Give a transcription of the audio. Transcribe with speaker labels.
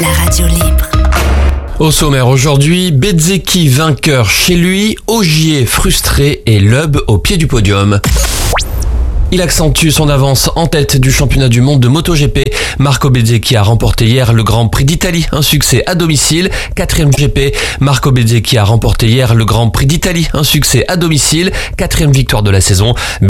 Speaker 1: la radio libre.
Speaker 2: Au sommaire aujourd'hui, Bezzecchi vainqueur chez lui, Ogier frustré et Loeb au pied du podium. Il accentue son avance en tête du championnat du monde de MotoGP. Marco Bezzecchi a remporté hier le Grand Prix d'Italie, un succès à domicile. 4e GP, Marco Bezzecchi a remporté hier le Grand Prix d'Italie, un succès à domicile. 4e victoire de la saison.